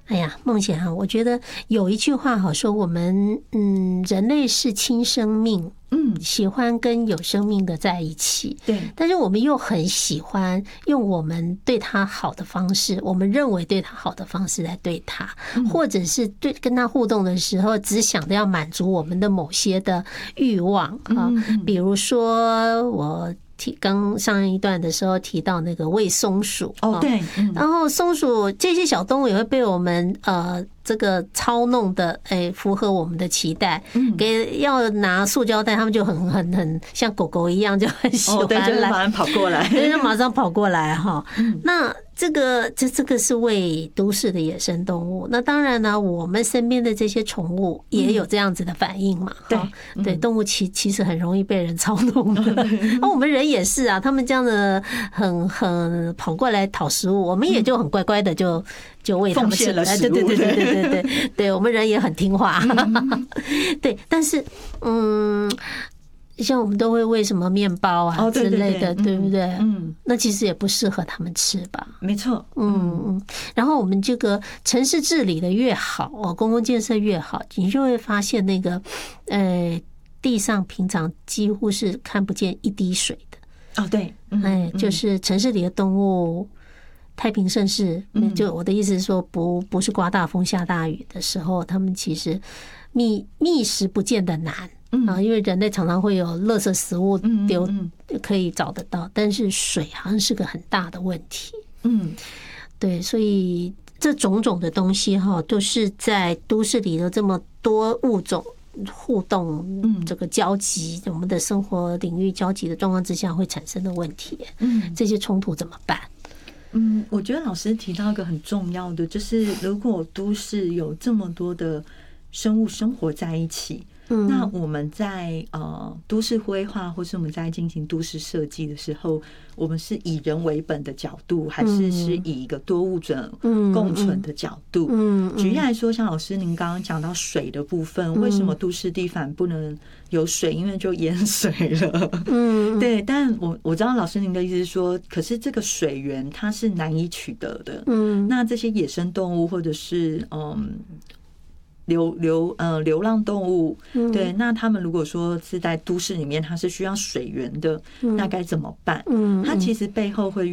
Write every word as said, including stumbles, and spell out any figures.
哎呀，梦贤啊，我觉得有一句话好说，我们嗯，人类是亲生命，嗯，喜欢跟有生命的在一起， 对， 但是我们又很喜欢用我们对他好的方式，我们认为对他好的方式来对他，或者是对跟他互动的时候，只想着要满足我们的某些的欲望啊，比如说我。提刚上一段的时候提到那个喂松鼠哦，对， 然后松鼠这些小动物也会被我们呃这个操弄的，哎，符合我们的期待。给要拿塑胶袋，他们就很很很像狗狗一样，就很喜欢来， 对，就马上跑过来， 对，就马上跑过来哈。那这个这这个是为都市的野生动物，那当然呢，我们身边的这些宠物也有这样子的反应嘛。对对，动物其其实很容易被人操弄的，那我们人也是啊，他们这样的很很跑过来讨食物，我们也就很乖乖的就就喂他们吃了。对对对对对对对，对我们人也很听话。对，但是嗯。像我们都会喂什么面包啊之类的，对不对？嗯，那其实也不适合他们吃吧？ 没错， 嗯嗯。然后我们这个城市治理的越好哦，公共建设越好，你就会发现那个呃地上平常几乎是看不见一滴水的。 哦，对， 哎，就是城市里的动物太平盛世，就我的意思是说，不不是刮大风下大雨的时候，他们其实觅觅食不见得难。啊，因为人类常常会有垃圾食物丢，可以找得到，但是水好像是个很大的问题。嗯，对，所以这种种的东西哈，都是在都市里的这么多物种互动、这个交集，我们的生活领域交集的状况之下会产生的问题。嗯，这些冲突怎么办？ 嗯，我觉得老师提到一个很重要的，就是如果都市有这么多的生物生活在一起。那我们在呃都市规划，或是我们在进行都市设计的时候，我们是以人为本的角度，还是是以一个多物种共存的角度？举例来说，像老师您刚刚讲到水的部分，为什么都市地反不能有水？因为就淹水了。嗯，对。但我我知道老师您的意思是说，可是这个水源它是难以取得的。嗯，那这些野生动物或者是嗯。流流呃流浪动物，对，那他们如果说是在都市里面，它是需要水源的，那该怎么办？嗯，它其实背后会